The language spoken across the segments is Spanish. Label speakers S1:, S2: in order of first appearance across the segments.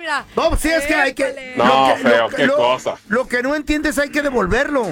S1: mira.
S2: No, sí, es que hay que...
S3: No, feo, qué cosa.
S2: Lo que no entiendes hay que devolverlo.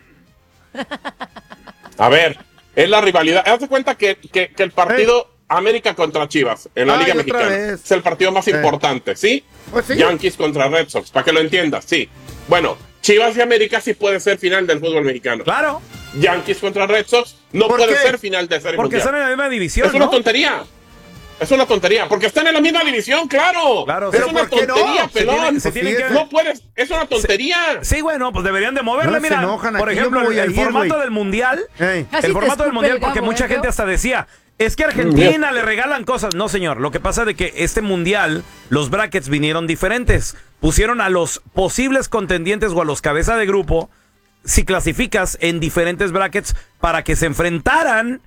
S3: A ver, es la rivalidad. Haz de cuenta que el partido América contra Chivas en la Liga Mexicana es el partido más importante, ¿sí?
S2: Pues sí.
S3: Yankees contra Red Sox, para que lo entiendas, sí. Bueno, Chivas y América sí puede ser final del fútbol mexicano.
S4: Claro.
S3: Yankees contra Red Sox no puede ser final de serie
S4: Porque
S3: mundial.
S4: están en la misma división,
S3: Es una
S4: ¿no?
S3: tontería. Es una tontería, porque están en la misma división, claro.
S4: Claro,
S3: es
S4: pero
S3: una
S4: ¿por qué
S3: tontería,
S4: no?
S3: pelón.
S4: Se tienen que...
S3: No puedes, es una tontería.
S4: Sí, bueno, pues deberían de moverle.
S2: No
S4: Mira,
S2: se enojan,
S4: por
S2: aquí yo
S4: ejemplo,
S2: me voy a
S4: el
S2: ir,
S4: formato
S2: güey.
S4: del mundial.
S2: Ey.
S4: El formato del mundial, porque mucha gente hasta decía, es que a Argentina le regalan cosas. No, señor, lo que pasa es que este mundial, los brackets vinieron diferentes. Pusieron a los posibles contendientes o a los cabeza de grupo, si clasificas, en diferentes brackets para que se enfrentaran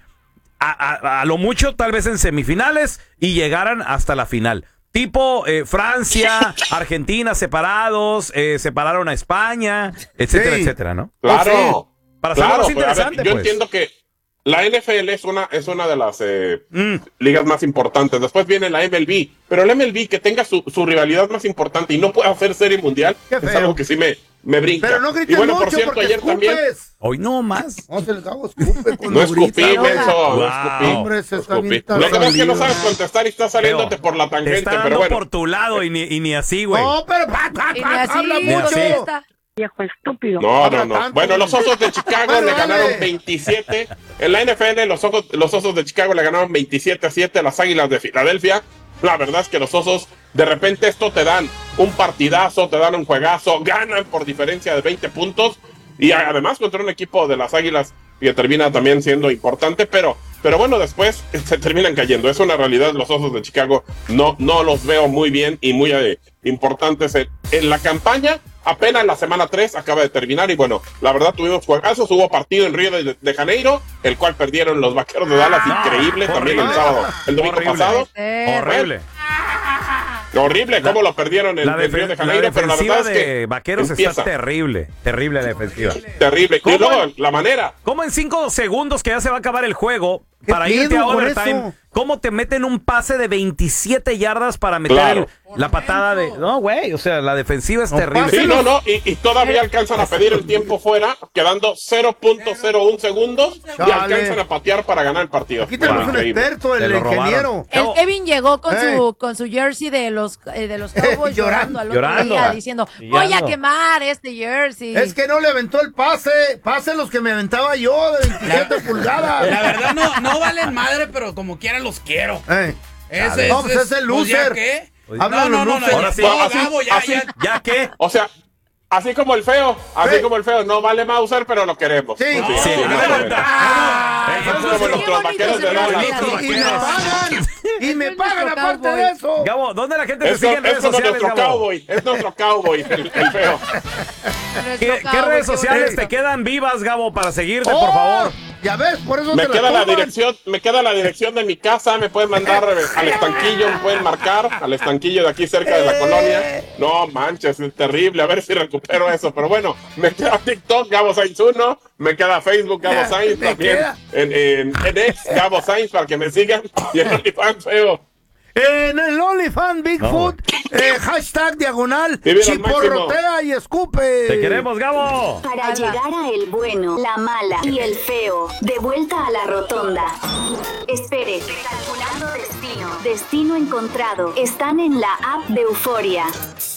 S4: a lo mucho, tal vez en semifinales y llegaran hasta la final. Tipo Francia, Argentina separados, separaron a España, etcétera, etcétera, ¿no?
S3: Claro.
S4: Para hacerlo más
S3: pero a ver,
S4: interesante,
S3: yo
S4: pues.
S3: entiendo que la NFL es una de las ligas más importantes. Después viene la MLB. Pero la MLB que tenga su rivalidad más importante y no pueda hacer serie mundial es algo que sí me brinca.
S2: Pero no grites
S3: y bueno,
S2: mucho
S3: por cierto,
S2: porque
S3: ayer también.
S4: Hoy no más.
S2: No se les hago escupe cuando
S3: No escupí,
S2: grita.
S3: menso. No escupí.
S2: Hombre, se está bien
S3: Lo que pasa es que no
S2: salido.
S3: sabes contestar y estás saliéndote por la
S4: Te
S3: tangente,
S4: está
S3: pero
S4: dando
S3: bueno.
S4: por tu lado y ni así, güey.
S2: No, pero
S1: Y ni así,
S2: habla
S4: ni
S2: mucho.
S4: así.
S1: Viejo estúpido.
S3: No.
S2: tanto.
S3: Bueno, los Osos de Chicago
S2: Bueno,
S3: le
S2: dale.
S3: ganaron 27. En la NFL, los Osos de Chicago le ganaron 27-7 a las Águilas de Filadelfia. La verdad es que los Osos, de repente esto te dan un partidazo, te dan un juegazo, ganan por diferencia de 20 puntos. Y además contra un equipo de las Águilas que termina también siendo importante, pero bueno, después se terminan cayendo. Es una realidad, los Osos de Chicago no los veo muy bien y muy importantes en la campaña. Apenas la semana 3 acaba de terminar y bueno, la verdad tuvimos juegazos, hubo partido en Río de Janeiro, el cual perdieron los Vaqueros de Dallas, increíble, también el sábado, el domingo pasado.
S4: Horrible.
S3: Horrible, cómo lo perdieron en Río de Janeiro, pero la verdad es que
S4: Vaqueros está terrible la defensiva.
S3: Terrible.
S4: ¿Cómo?
S3: Y luego la manera.
S4: ¿Cómo en 5 segundos que ya se va a acabar el juego, para
S2: ¿Qué
S4: irte a
S2: pedo con
S4: overtime,
S2: eso?
S4: cómo te meten un pase de 27 yardas para meter la patada de... No, güey, o sea, la defensiva es terrible.
S3: Sí, y todavía alcanzan a pedir el tiempo fuera, quedando 0.01 segundos y
S2: Chale.
S3: alcanzan a patear para ganar el partido.
S2: Aquí tenemos un
S3: Increíble.
S2: experto,
S4: Te
S2: el
S4: lo robaron.
S2: ingeniero.
S1: El Kevin llegó
S2: Ey.
S1: con su jersey de los Cowboys llorando al otro
S4: Llorando.
S1: día, diciendo, voy a quemar este jersey.
S2: Es que no le aventó el pase los que me aventaba yo de 27 pulgadas.
S5: La verdad no valen madre, pero como quiera los quiero. Ese
S2: No, pues es el
S5: pues, ¿ya
S2: loser.
S5: qué?
S2: Habla
S5: No,
S2: loser.
S4: Ahora sí.
S5: No,
S3: Así-
S5: Gabo,
S3: así-
S5: ya.
S4: ¿Ya qué?
S3: O sea, así como el feo, no vale Mauser, pero lo queremos.
S2: Sí.
S3: Sí,
S4: Sí,
S3: sí,
S4: no,
S3: más o
S4: no,
S3: menos.
S4: Ey,
S3: Como
S4: entonces,
S3: nuestros
S1: bonito
S3: Vaqueros
S1: se
S3: de
S1: ve
S3: Dallas.
S1: la
S2: Y me pagan. Y me pagan aparte de eso.
S4: Gabo, ¿dónde la gente te
S3: Es
S4: sigue en redes
S3: como
S4: sociales,
S3: nuestro
S4: Gabo?
S3: cowboy, es nuestro cowboy, el feo.
S4: ¿Qué redes sociales te quedan vivas, Gabo, para seguirte, por favor?
S2: Ya ves, por eso
S3: Me
S2: te
S3: queda la
S2: toman.
S3: dirección de mi casa, me pueden mandar al estanquillo, me pueden marcar al estanquillo de aquí cerca de la colonia. No manches, es terrible, a ver si recupero eso, pero bueno, me queda TikTok, Gabo Sainz 1, me queda Facebook, Gabo Sainz
S2: me
S3: también,
S2: queda.
S3: en X, Gabo Sainz, para que me sigan, y en OnlyFans, feo.
S2: En el OnlyFans Bigfoot, hashtag diagonal,
S3: Vive al
S2: chiporrotea y escupe.
S4: ¡Te queremos, Gabo!
S6: Para llegar a el bueno, la mala y el feo, de vuelta a la rotonda. Espere, recalculando destino. Destino encontrado. Están en la app de Euforia.